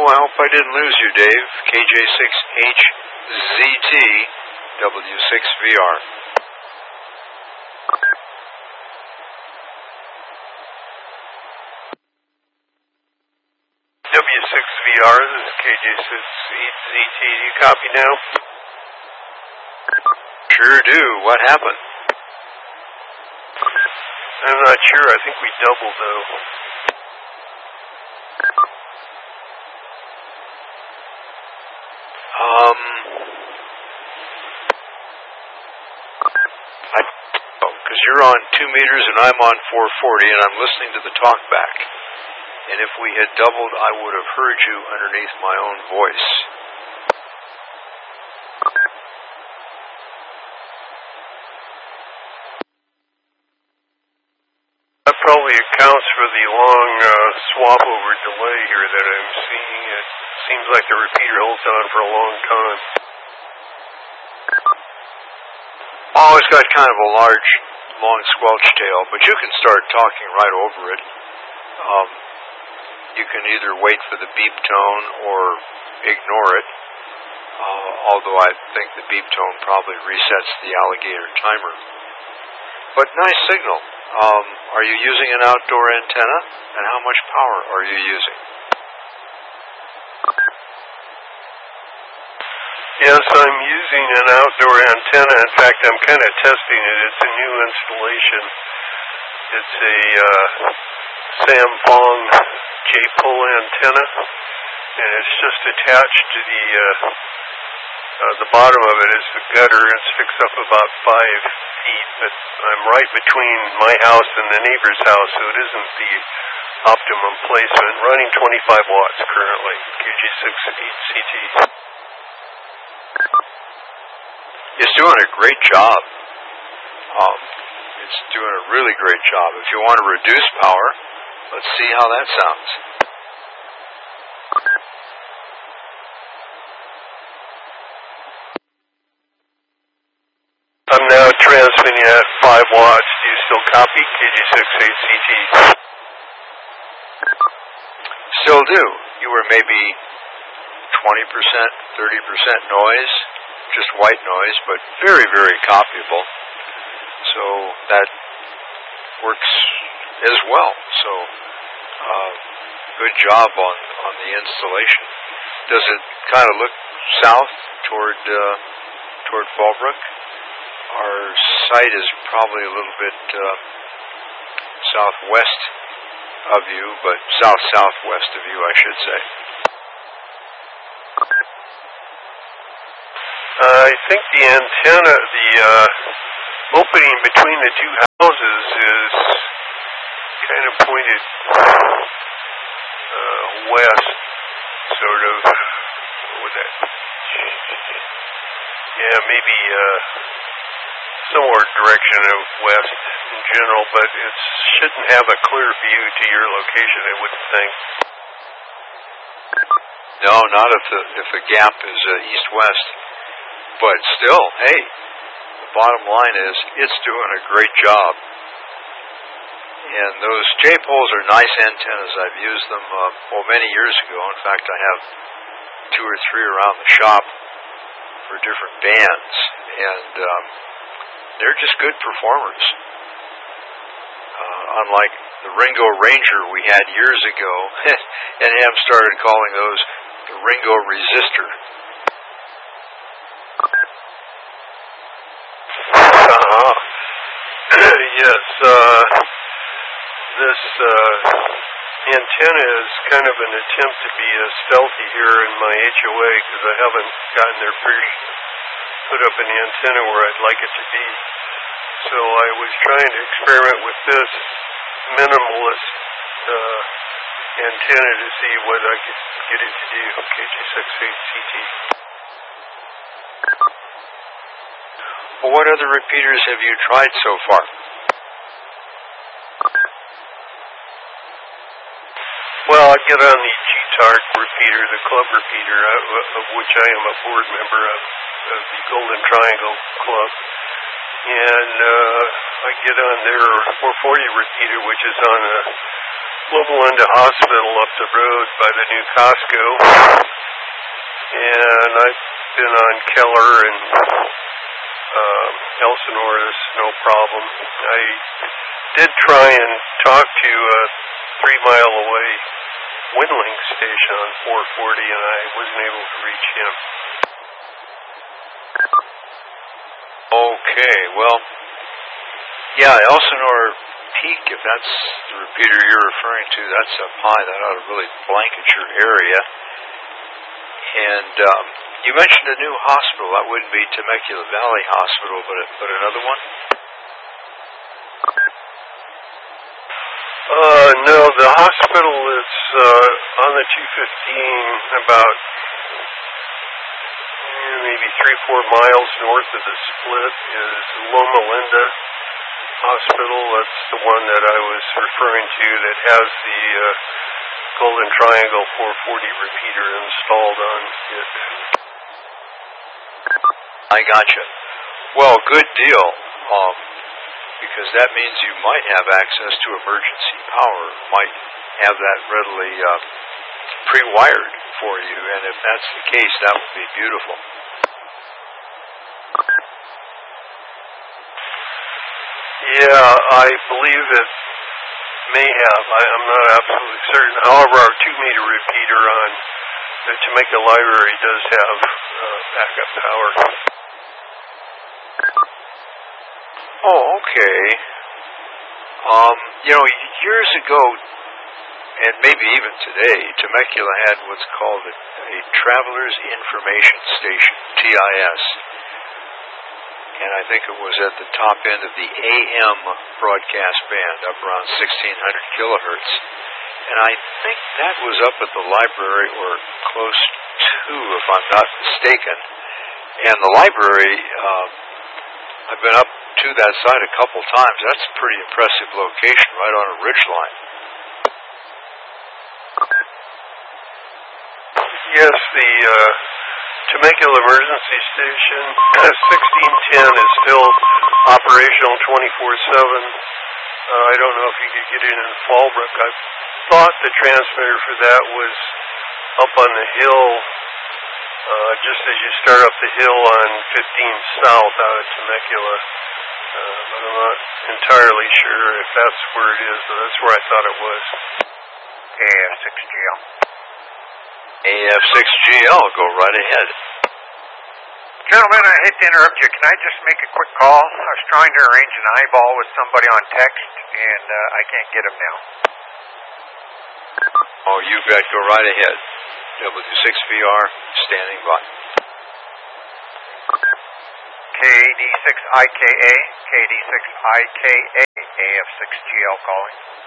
I hope I didn't lose you, Dave. KJ6HZT, W6VR. W6VR, this is KJ6HZT. Do you copy now? Sure do. What happened? I'm not sure. I think we doubled, though. Because you're on 2 meters and I'm on 440 and I'm listening to the talkback. And if we had doubled, I would have heard you underneath my own voice. That probably accounts for the long swap over delay here that I'm seeing. It seems like the repeater holds on for a long time. Oh, it's got kind of a large, long squelch tail, but you can start talking right over it. You can either wait for the beep tone or ignore it, although I think the beep tone probably resets the alligator timer. But nice signal. Are you using an outdoor antenna? And how much power are you using? Yes, I'm using an outdoor antenna. In fact, I'm kind of testing it. It's a new installation. It's a Samfong J-pole antenna, and it's just attached to the bottom of it is the gutter. It's fixed up about 5 feet, but I'm right between my house and the neighbor's house, so it isn't the optimum placement. Running 25 watts currently, KJ6HZT. It's doing a great job. It's doing a really great job. If you want to reduce power, let's see how that sounds. I'm now transmitting at 5 watts. Do you still copy KJ6HZT? Still do. You were maybe 20%, 30% noise, just white noise, but very, very copyable. So that works as well. So good job on the installation. Does it kind of look south toward Fallbrook? Our site is probably a little bit southwest of you, but south-southwest of you, I should say. I think the antenna, the opening between the two houses is kind of pointed west, sort of. What would that? Yeah, maybe somewhere direction of west in general, but it shouldn't have a clear view to your location, I wouldn't think. No, not if the gap is east-west. But still, hey, the bottom line is it's doing a great job. And those J-poles are nice antennas. I've used them many years ago. In fact, I have 2 or 3 around the shop for different bands, and they're just good performers. Unlike the Ringo Ranger we had years ago, and Ham started calling those the Ringo Resistor. Yes, this antenna is kind of an attempt to be stealthy here in my HOA because I haven't gotten there put up an antenna where I'd like it to be. So I was trying to experiment with this minimalist antenna to see what I could get it to do. KJ6HZT. Well, what other repeaters have you tried so far? Well, I get on the GTARC repeater, the club repeater, of which I am a board member of the Golden Triangle Club. And I get on their 440 repeater, which is on a Loma Linda Hospital up the road by the new Costco, and I've been on Keller and Elsinore is no problem. I did try and talk to a 3-mile away Windling station on 440, and I wasn't able to reach him. Okay, well, yeah, Elsinore Peak, if that's the repeater you're referring to, that's up high. That ought to really blanket your area. And you mentioned a new hospital. That wouldn't be Temecula Valley Hospital, but another one? No, the hospital is on the 215, about maybe 3-4 miles north of the split is Loma Linda Hospital. That's the one that I was referring to that has the Golden Triangle 440 repeater installed on it. I gotcha. Well, good deal, because that means you might have access to emergency power, might have that readily pre-wired for you, and if that's the case, that would be beautiful. Yeah, I believe it may have. I'm not absolutely certain. However, our 2-meter repeater on the Temecula Library does have backup power. Oh, okay. Years ago, and maybe even today, Temecula had what's called a Traveler's Information Station, TIS. And I think it was at the top end of the AM broadcast band, up around 1600 kilohertz. And I think that was up at the library, or close to, if I'm not mistaken. And the library, I've been up to that site a couple times. That's a pretty impressive location, right on a ridgeline. Yes, the Temecula Emergency Station 1610 is still operational 24/7. I don't know if you could get in Fallbrook. I thought the transmitter for that was up on the hill, just as you start up the hill on 15 South out of Temecula. But I'm not entirely sure if that's where it is, but that's where I thought it was. AF6GL. AF6GL, go right ahead. Gentlemen, I hate to interrupt you. Can I just make a quick call? I was trying to arrange an eyeball with somebody on text, and I can't get him now. Oh, you bet. Go right ahead. W6VR, standing by. KD6IKA, KD6IKA, AF6GL calling.